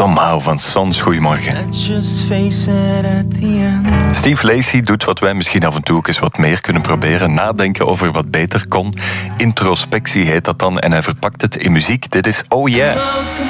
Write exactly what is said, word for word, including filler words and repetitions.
Somehow van Sons. Goedemorgen. Steve Lacy doet wat wij misschien af en toe ook eens wat meer kunnen proberen. Nadenken over wat beter kon. Introspectie heet dat dan. En hij verpakt het in muziek. Dit is Oh Yeah.